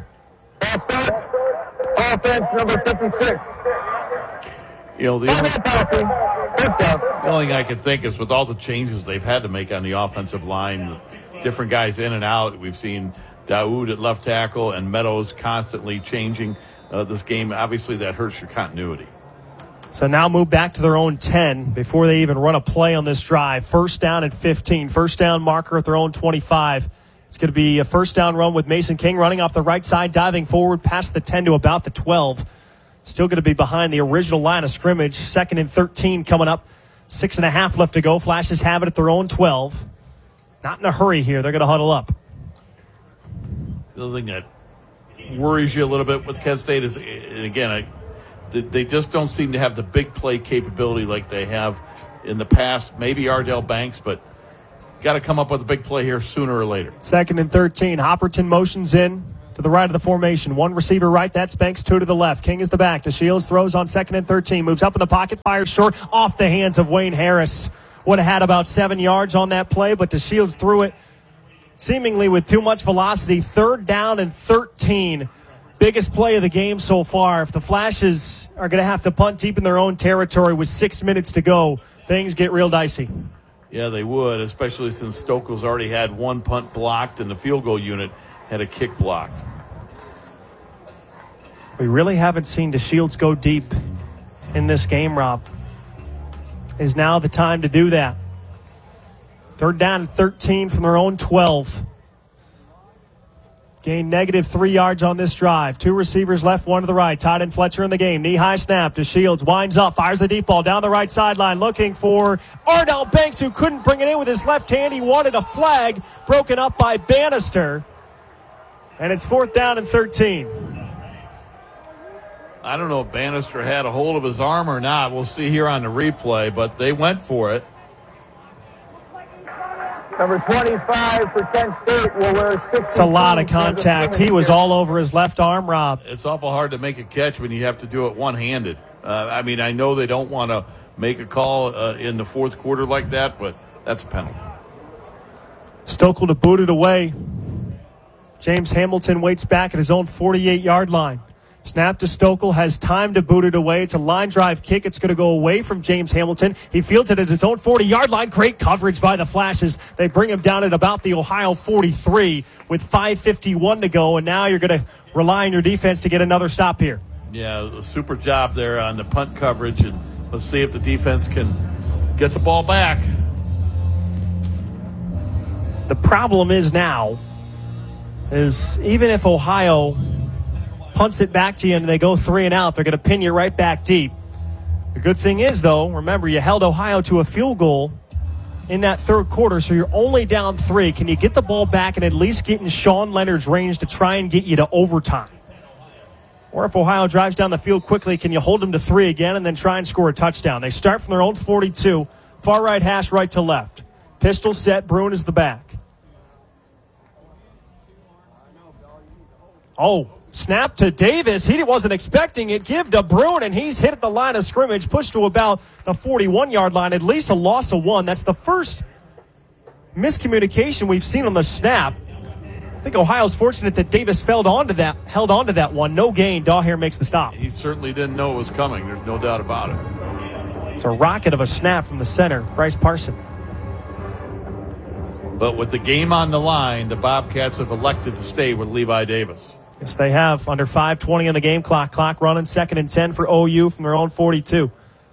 Offense number 56. The only thing I can think is with all the changes they've had to make on the offensive line, different guys in and out. We've seen Daoud at left tackle and Meadows constantly changing this game. Obviously, that hurts your continuity. So now move back to their own 10 before they even run a play on this drive. 1st down and 15. 1st down marker at their own 25. It's going to be a 1st down run with Mason King running off the right side, diving forward past the 10 to about the 12. Still going to be behind the original line of scrimmage. 2nd and 13 coming up. 6.5 left to go. Flashes have it at their own 12. Not in a hurry here. They're going to huddle up. The other thing that worries you a little bit with Kent State is, and again, they just don't seem to have the big play capability like they have in the past. Maybe Ardell Banks, but got to come up with a big play here sooner or later. 2nd and 13. Hopperton motions in to the right of the formation. One receiver right, that's Banks. 2 to the left. King is the back. DeShields throws on 2nd and 13. Moves up in the pocket, fires short off the hands of Wayne Harris. Would have had about 7 yards on that play, but DeShields threw it seemingly with too much velocity. 3rd down and 13. Biggest play of the game so far. If the Flashes are going to have to punt deep in their own territory with 6 minutes to go, things get real dicey. Yeah, they would, especially since Stokel's already had 1 punt blocked and the field goal unit had a kick blocked. We really haven't seen DeShields go deep in this game, Rob. Is now the time to do that. 3rd down and 13 from their own 12. Gain -3 yards on this drive. 2 receivers left, 1 to the right. Tight end Fletcher in the game. Knee-high snap. DeShields winds up, fires a deep ball down the right sideline, looking for Ardell Banks, who couldn't bring it in with his left hand. He wanted a flag, broken up by Bannister. And it's 4th down and 13. I don't know if Bannister had a hold of his arm or not. We'll see here on the replay, but they went for it. Number 25 for Kent State will wear 60. It's a lot of contact. He was all over his left arm, Rob. It's awful hard to make a catch when you have to do it one-handed. I mean, I know they don't want to make a call in the 4th quarter like that, but that's a penalty. Stokel to boot it away. James Hamilton waits back at his own 48-yard line. Snap to Stokel, has time to boot it away. It's a line drive kick. It's going to go away from James Hamilton. He fields it at his own 40-yard line. Great coverage by the Flashes. They bring him down at about the Ohio 43 with 5:51 to go, and now you're going to rely on your defense to get another stop here. Yeah, a super job there on the punt coverage, and let's see if the defense can get the ball back. The problem is now is even if Ohio punts it back to you and they go 3 and out, they're going to pin you right back deep. The good thing is, though, remember, you held Ohio to a field goal in that 3rd quarter, so you're only down 3. Can you get the ball back and at least get in Sean Leonard's range to try and get you to overtime? Or if Ohio drives down the field quickly, can you hold them to 3 again and then try and score a touchdown? They start from their own 42, far right hash, right to left. Pistol set, Bruin is the back. Oh, snap to Davis. He wasn't expecting it. Give to Bruin, and he's hit at the line of scrimmage, pushed to about the 41-yard line. At least a loss of 1. That's the first miscommunication we've seen on the snap. I think Ohio's fortunate that Davis held on to that one. No gain. Daugherty makes the stop. He certainly didn't know it was coming. There's no doubt about it. It's a rocket of a snap from the center, Bryce Parson. But with the game on the line, the Bobcats have elected to stay with Levi Davis. Yes, they have. Under 5:20 on the game clock. Clock running. 2nd and 10 for OU from their own 42.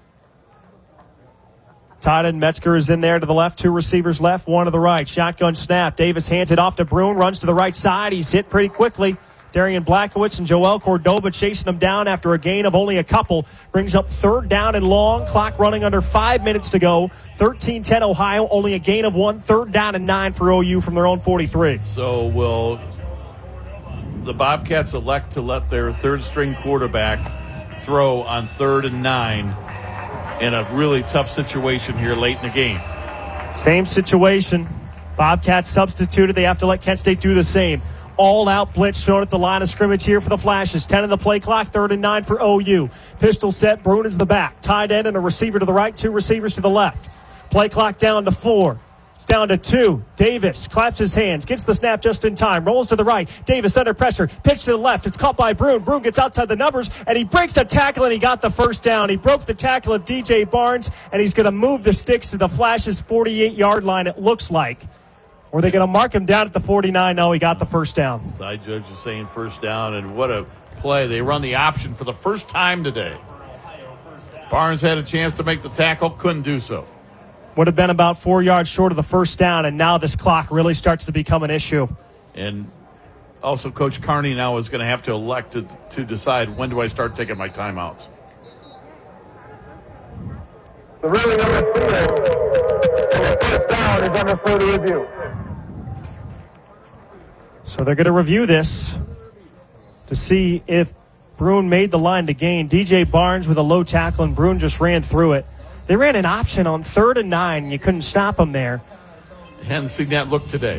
Tight end Metzger is in there to the left. 2 receivers left, 1 to the right. Shotgun snap. Davis hands it off to Bruin. Runs to the right side. He's hit pretty quickly. Darian Blackowitz and Joel Cordoba chasing him down after a gain of only a couple. Brings up 3rd down and long. Clock running under 5 minutes to go. 13-10 Ohio. Only a gain of 1. 3rd down and 9 for OU from their own 43. So will the Bobcats elect to let their 3rd-string quarterback throw on 3rd and 9 in a really tough situation here late in the game? Same situation. Bobcats substituted. They have to let Kent State do the same. All-out blitz shown at the line of scrimmage here for the Flashes. 10 in the play clock, 3rd and 9 for OU. Pistol set, Bruin is the back. Tight end and a receiver to the right, 2 receivers to the left. Play clock down to 4. It's down to 2. Davis claps his hands, gets the snap just in time, rolls to the right. Davis under pressure, pitch to the left. It's caught by Bruin. Bruin gets outside the numbers, and he breaks a tackle, and he got the first down. He broke the tackle of DJ Barnes, and he's going to move the sticks to the Flashes' 48-yard line, it looks like. Or are they going to mark him down at the 49? No, he got the first down. Side judge is saying first down, and what a play. They run the option for the first time today. Barnes had a chance to make the tackle, couldn't do so. Would have been about 4 yards short of the first down, and now this clock really starts to become an issue. And also Coach Carney now is going to have to elect to decide when do I start taking my timeouts. The ruling of the field, first down is under further review. So they're going to review this. to see if Bruin made the line to gain. DJ Barnes with a low tackle, and Bruin just ran through it. They ran an option on 3rd and 9, and you couldn't stop them there. Hadn't seen that look today.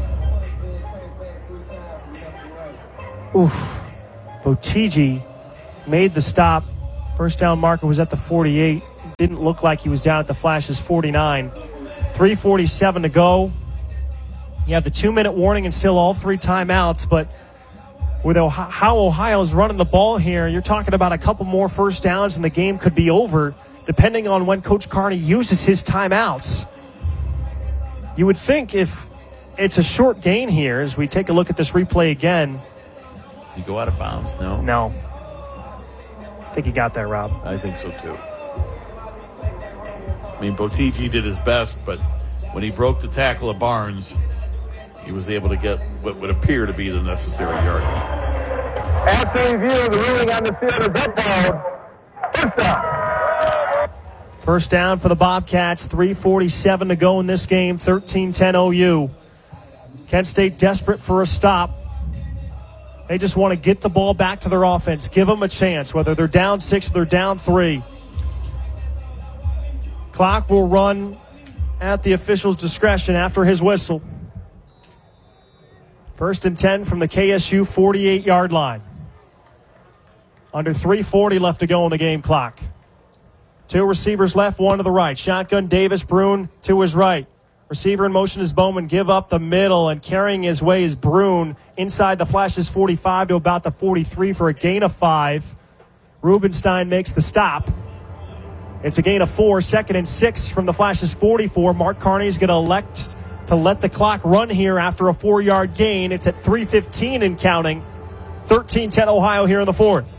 Oof. Botigi made the stop. First down marker was at the 48. Didn't look like he was down at the Flashes 49. 3:47 to go. You have the 2-minute warning and still all 3 timeouts, but with how Ohio's running the ball here, you're talking about a couple more first downs and the game could be over, depending on when Coach Carney uses his timeouts. You would think if it's a short gain here, as we take a look at this replay again. Does he go out of bounds? No. No. I think he got there, Rob. I think so, too. I mean, Botigi did his best, but when he broke the tackle of Barnes, he was able to get what would appear to be the necessary yardage. After review, the ruling on the field is upheld. First down. First down for the Bobcats. 3:47 to go in this game. 13-10 OU. Kent State desperate for a stop. They just want to get the ball back to their offense. Give them a chance, whether they're down 6 or they're down 3. Clock will run at the official's discretion after his whistle. 1st and 10 from the KSU 48-yard line. Under 3:40 left to go on the game clock. 2 receivers left, 1 to the right. Shotgun Davis, Bruin to his right. Receiver in motion is Bowman. Give up the middle, and carrying his way is Bruin inside the Flashes 45 to about the 43 for a gain of 5. Rubenstein makes the stop. It's a gain of 4. 2nd and 6 from the Flashes 44. Mark Carney is going to elect to let the clock run here after a 4-yard gain. It's at 3:15 and counting. 13-10 Ohio here in the 4th.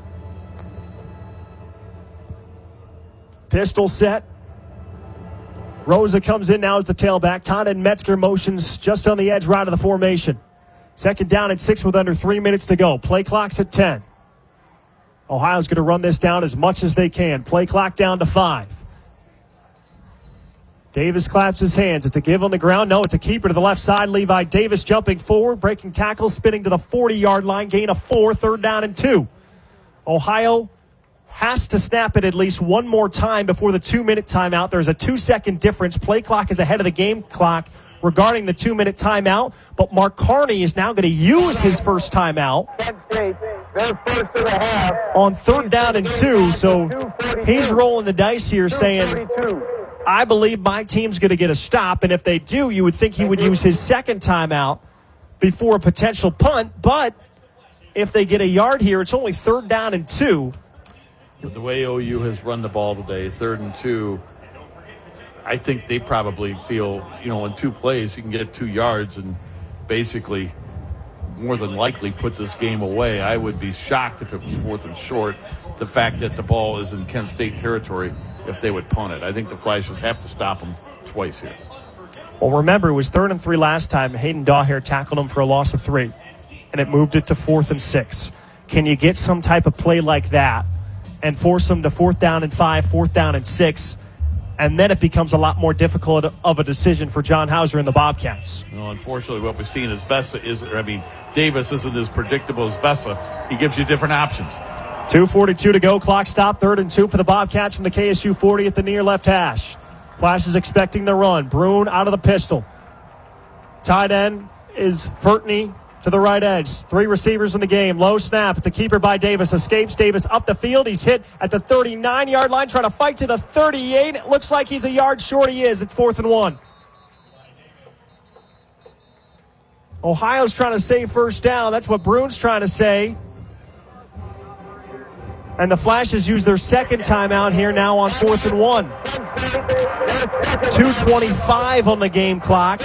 Pistol set. Rosa comes in now as the tailback. Tannen Metzger motions just on the edge right of the formation. 2nd down and 6 with under 3 minutes to go. Play clock's at 10. Ohio's going to run this down as much as they can. Play clock down to 5. Davis claps his hands. It's a give on the ground. No, it's a keeper to the left side. Levi Davis jumping forward, breaking tackle, spinning to the 40-yard line. Gain of 4, 3rd down and 2. Ohio has to snap it at least one more time before the 2-minute timeout. There's a 2-second difference. Play clock is ahead of the game clock regarding the 2-minute timeout. But Mark Carney is now going to use his first timeout on 3rd down and 2. So he's rolling the dice here saying, I believe my team's going to get a stop. And if they do, you would think he would use his 2nd timeout before a potential punt. But if they get a yard here, it's only 3rd down and 2. With the way OU has run the ball today, 3rd and 2, I think they probably feel, in 2 plays you can get 2 yards and basically more than likely put this game away. I would be shocked if it was 4th and short. The fact that the ball is in Kent State territory, if they would punt it. I think the Flashes have to stop them twice here. Well, remember, it was 3rd and 3 last time. Hayden Daugherty tackled him for a loss of 3, and it moved it to 4th and 6. Can you get some type of play like that and force them to 4th down and 5, 4th down and 6, and then it becomes a lot more difficult of a decision for John Hauser and the Bobcats. Well, unfortunately, what we've seen is Davis isn't as predictable as Vesa. He gives you different options. 2:42 to go. Clock stop. 3rd and 2 for the Bobcats from the KSU 40 at the near left hash. Flash is expecting the run. Bruin out of the pistol. Tight end is Furtney to the right edge. 3 receivers in the game. Low snap. It's a keeper by Davis. Escapes Davis up the field. He's hit at the 39-yard line, trying to fight to the 38. It looks like he's a yard short. He is. It's 4th and 1. Ohio's trying to save first down. That's what Bruin's trying to say. And the Flashes use their 2nd timeout here now on 4th and 1. 2:25 on the game clock.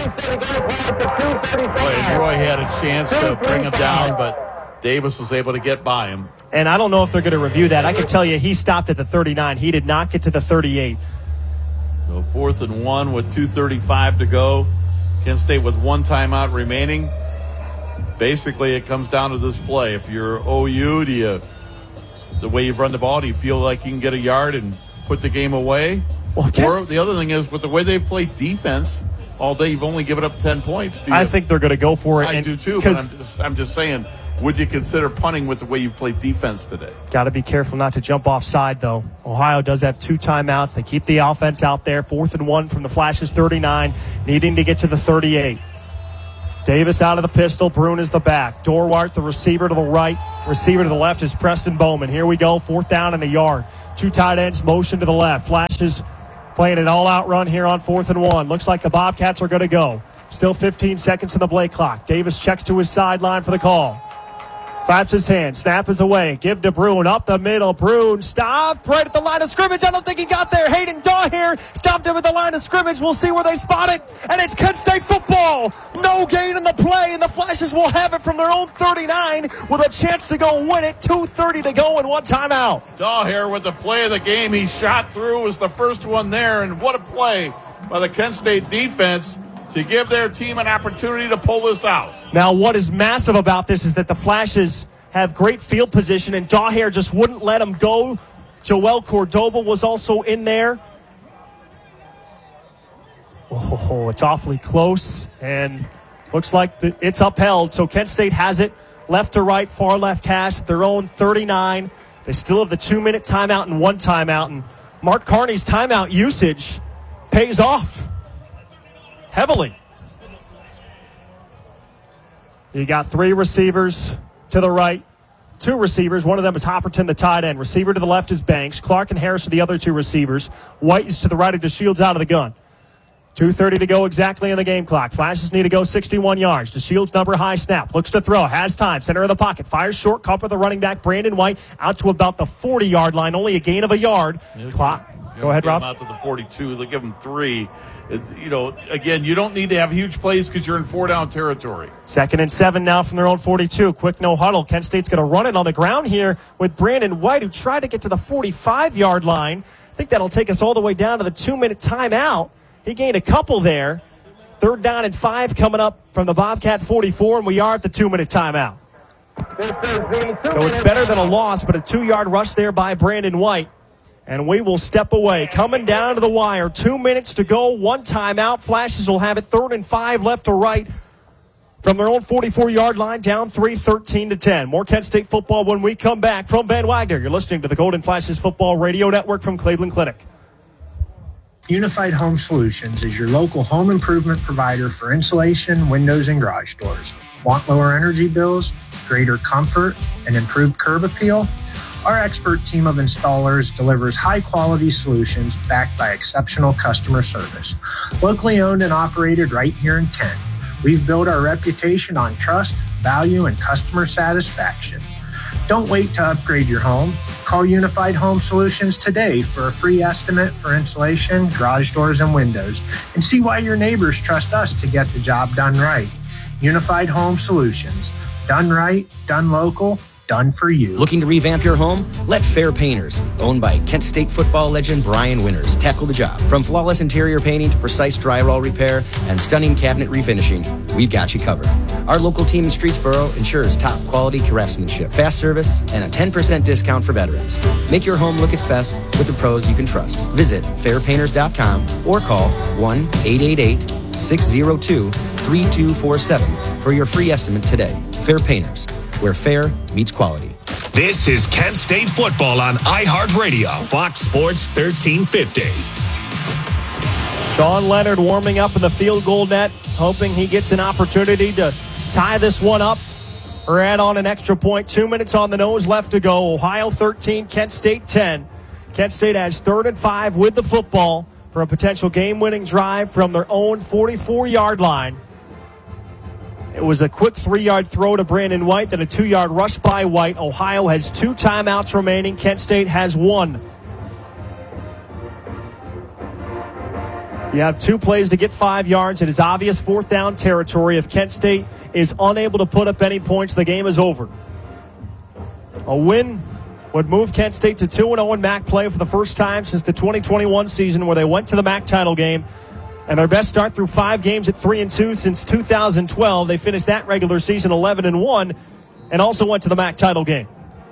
Roy had a chance to bring him down, but Davis was able to get by him. And I don't know if they're going to review that. I can tell you he stopped at the 39. He did not get to the 38. So 4th and 1 with 2:35 to go. Kent State with 1 timeout remaining. Basically, it comes down to this play. If you're OU, the way you've run the ball, do you feel like you can get a yard and put the game away? Well, or the other thing is, with the way they've played defense all day, you've only given up 10 points. I think they're going to go for it. I do too, but I'm just saying, would you consider punting with the way you played defense today? Got to be careful not to jump offside, though. Ohio does have 2 timeouts. They keep the offense out there. 4th and 1 from the Flashes 39, needing to get to the 38. Davis out of the pistol. Bruin is the back. Dorwart, the receiver to the right. Receiver to the left is Preston Bowman. Here we go. 4th down and a yard. 2 tight ends, motion to the left. Flashes playing an all-out run here on 4th and 1. Looks like the Bobcats are going to go. Still 15 seconds in the play clock. Davis checks to his sideline for the call. Claps his hand. Snap is away. Give to Bruin. Up the middle. Bruin stopped right at the line of scrimmage. I don't think he got there. Hayden Daugherty stopped him at the line of scrimmage. We'll see where they spot it. And it's Kent State football. No gain in the play. And the Flashes will have it from their own 39 with a chance to go win it. 2:30 to go and 1 timeout. Daugherty with the play of the game. He shot through. Was the first one there. And what a play by the Kent State defense to give their team an opportunity to pull this out. Now, what is massive about this is that the Flashes have great field position, and Daugherty just wouldn't let him go. Joel Cordoba was also in there. Oh, it's awfully close, and looks like it's upheld. So Kent State has it left to right, far left hash, their own 39. They still have the 2-minute timeout and 1 timeout, and Mark Carney's timeout usage pays off heavily. You got 3 receivers to the right, 2 receivers. One of them is Hopperton, the tight end. Receiver to the left is Banks. Clark and Harris are the other 2 receivers. White is to the right of DeShields out of the gun. 2:30 to go exactly in the game clock. Flashes need to go 61 yards. DeShields number high snap. Looks to throw. Has time. Center of the pocket. Fires short. Caught with the running back, Brandon White, out to about the 40-yard line. Only a gain of a yard. Clock. Go ahead, Rob. Out to the 42. They give them 3. Again, you don't need to have huge plays because you're in 4-down territory. 2nd and 7 now from their own 42. Quick no huddle. Kent State's going to run it on the ground here with Brandon White, who tried to get to the 45-yard line. I think that'll take us all the way down to the 2-minute timeout. He gained a couple there. 3rd down and 5 coming up from the Bobcat 44, and we are at the 2-minute timeout. So it's better than a loss, but a 2-yard rush there by Brandon White. And we will step away. Coming down to the wire. 2 minutes to go. 1 timeout. Flashes will have it 3rd and 5 left to right from their own 44-yard line. Down 3, 13-10. More Kent State football when we come back from Ben Wagner. You're listening to the Golden Flashes Football Radio Network from Cleveland Clinic. Unified Home Solutions is your local home improvement provider for insulation, windows, and garage doors. Want lower energy bills, greater comfort, and improved curb appeal? Our expert team of installers delivers high-quality solutions backed by exceptional customer service. Locally owned and operated right here in Kent, we've built our reputation on trust, value, and customer satisfaction. Don't wait to upgrade your home. Call Unified Home Solutions today for a free estimate for insulation, garage doors, and windows, and see why your neighbors trust us to get the job done right. Unified Home Solutions. Done right, done local, done for you. Looking to revamp your home? Let Fair Painters, owned by Kent State football legend Brian Winters, tackle the job. From flawless interior painting to precise drywall repair and stunning cabinet refinishing, we've got you covered. Our local team in Streetsboro ensures top quality craftsmanship, fast service, and a 10% discount for veterans. Make your home look its best with the pros you can trust. Visit fairpainters.com or call 1-888-602-3247 for your free estimate today. Fair Painters, where fair meets quality. This is Kent State football on iHeartRadio, Fox Sports 1350. Sean Leonard warming up in the field goal net, hoping he gets an opportunity to tie this one up or add on an extra point. 2 minutes on the nose left to go. Ohio 13, Kent State 10. Kent State has 3rd and 5 with the football for a potential game-winning drive from their own 44-yard line. It was a quick 3-yard throw to Brandon White, then a 2-yard rush by White. Ohio has 2 timeouts remaining. Kent State has 1. You have 2 plays to get 5 yards. It is obvious 4th down territory. If Kent State is unable to put up any points, the game is over. A win would move Kent State to 2-0 in MAC play for the first time since the 2021 season, where they went to the MAC title game. And their best start through 5 games at 3-2 since 2012. They finished that regular season 11-1 and also went to the MAC title game.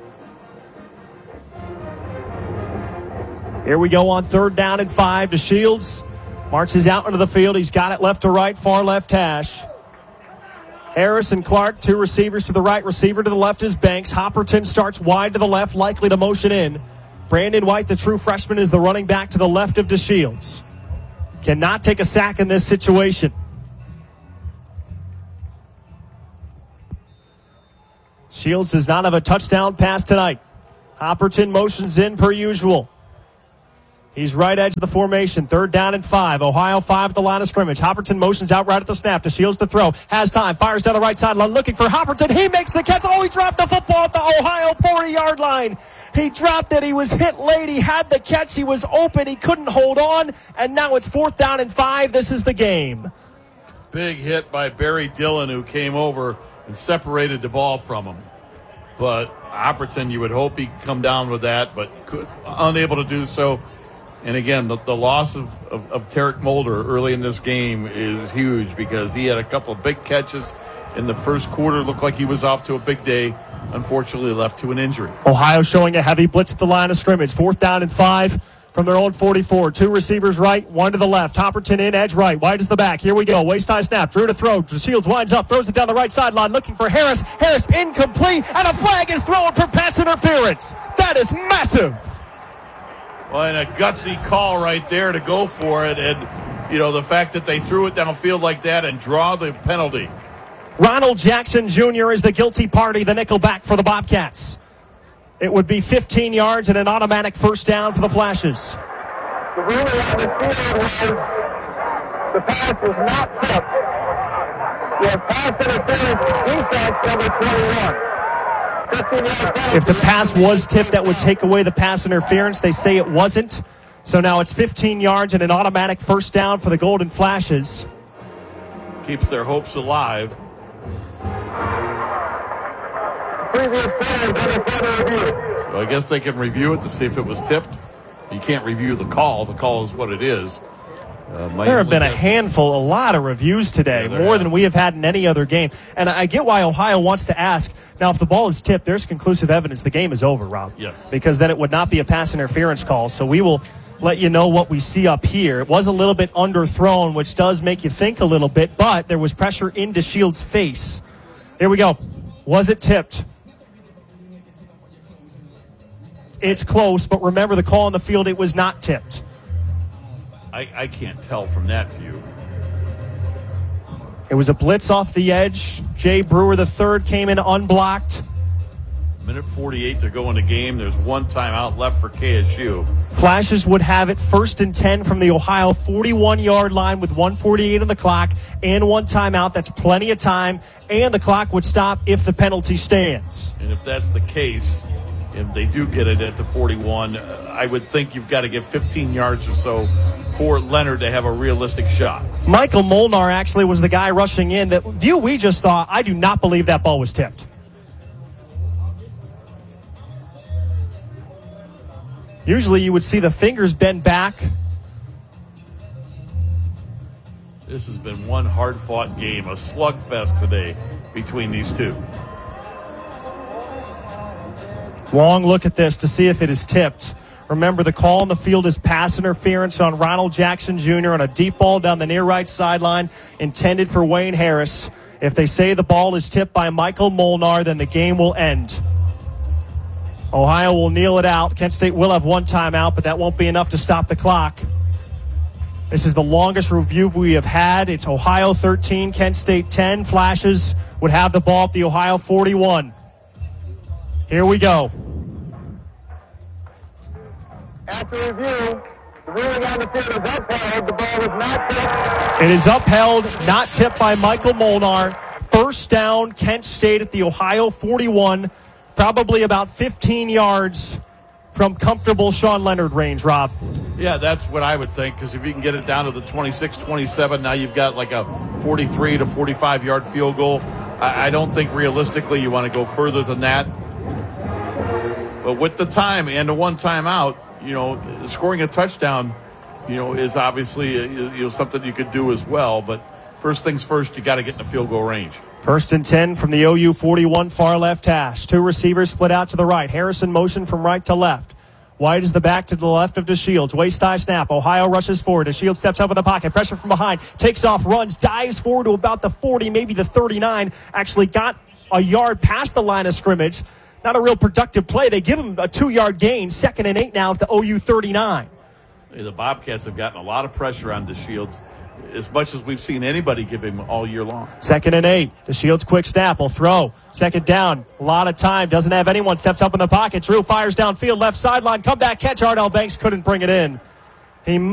Here we go on 3rd down and 5. DeShields marches out into the field. He's got it left to right, far left hash. Harris and Clark, 2 receivers to the right, receiver to the left is Banks. Hopperton starts wide to the left, likely to motion in. Brandon White, the true freshman, is the running back to the left of DeShields. Cannot take a sack in this situation. Shields does not have a touchdown pass tonight. Hopperton motions in per usual. He's right edge of the formation. 3rd down and 5. Ohio 5 at the line of scrimmage. Hopperton motions out right at the snap. DeShields to throw. Has time. Fires down the right sideline. Looking for Hopperton. He makes the catch. Oh, he dropped the football at the Ohio 40-yard line. He dropped it. He was hit late. He had the catch. He was open. He couldn't hold on. And now it's 4th down and 5. This is the game. Big hit by Barry Dillon, who came over and separated the ball from him. But Hopperton, you would hope he could come down with that, but unable to do so. And again, the loss of Tarek Mulder early in this game is huge because he had a couple of big catches in the first quarter. Looked like he was off to a big day. Unfortunately, left to an injury. Ohio showing a heavy blitz at the line of scrimmage. 4th down and 5 from their own 44. 2 receivers right, 1 to the left. Hopperton in, edge right. Wide is the back. Here we go. Waist high snap. Drew to throw. Shields winds up, throws it down the right sideline, looking for Harris. Harris incomplete, and a flag is thrown for pass interference. That is massive. Well, and a gutsy call right there to go for it. And, the fact that they threw it downfield like that and draw the penalty. Ronald Jackson Jr. is the guilty party, the nickelback for the Bobcats. It would be 15 yards and an automatic 1st down for the Flashes. The ruling on the field was the pass was not tipped. You have pass interference defense number 21. If the pass was tipped, that would take away the pass interference. They say it wasn't. So now it's 15 yards and an automatic 1st down for the Golden Flashes. Keeps their hopes alive. So I guess they can review it to see if it was tipped. You can't review the call. The call is what it is. There have been a lot of reviews today, more than we have had in any other game. And I get why Ohio wants to ask. Now, if the ball is tipped, there's conclusive evidence the game is over, Rob. Yes. Because then it would not be a pass interference call. So we will let you know what we see up here. It was a little bit underthrown, which does make you think a little bit, but there was pressure into Shields' face. Here we go. Was it tipped? It's close, but remember the call on the field, it was not tipped. I can't tell from that view. It was a blitz off the edge. Jay Brewer III came in unblocked. Minute 48 to go in the game. There's 1 timeout left for KSU. Flashes would have it 1st and 10 from the Ohio 41-yard line with 1:48 on the clock and 1 timeout. That's plenty of time, and the clock would stop if the penalty stands. And if that's the case, and they do get it at the 41, I would think you've got to get 15 yards or so for Leonard to have a realistic shot. Michael Molnar actually was the guy rushing in. That view we just saw, I do not believe that ball was tipped. Usually you would see the fingers bend back. This has been one hard-fought game, a slugfest today between these two. Long look at this to see if it is tipped. Remember, the call on the field is pass interference on Ronald Jackson Jr. on a deep ball down the near right sideline intended for Wayne Harris. If they say the ball is tipped by Michael Molnar, then the game will end. Ohio will kneel it out. Kent State will have 1 timeout, but that won't be enough to stop the clock. This is the longest review we have had. It's Ohio 13, Kent State 10. Flashes would have the ball at the Ohio 41. Here we go. After review, the ruling on the field is upheld. The ball is not tipped. It is upheld, not tipped by Michael Molnar. 1st down, Kent State at the Ohio 41. Probably about 15 yards from comfortable Sean Leonard range, Rob. Yeah, that's what I would think, because if you can get it down to the 26, 27, now you've got like a 43 to 45-yard field goal. I don't think realistically you want to go further than that. But with the time and the 1 timeout, scoring a touchdown, is obviously something you could do as well. But first things first, you got to get in the field goal range. 1st and 10 from the OU 41 far left hash. 2 receivers split out to the right. Harrison motion from right to left. White is the back to the left of DeShields. Waist-high snap. Ohio rushes forward. DeShields steps up in the pocket. Pressure from behind. Takes off, runs, dives forward to about the 40, maybe the 39. Actually got a yard past the line of scrimmage. Not a real productive play. They give him a 2-yard gain. 2nd and 8 now at the OU 39. The Bobcats have gotten a lot of pressure on DeShields, as much as we've seen anybody give him all year long. 2nd and 8. DeShields quick snap. Will throw. 2nd down. A lot of time. Doesn't have anyone. Steps up in the pocket. Drew fires downfield. Left sideline. Comeback catch. Ardell Banks couldn't bring it in. He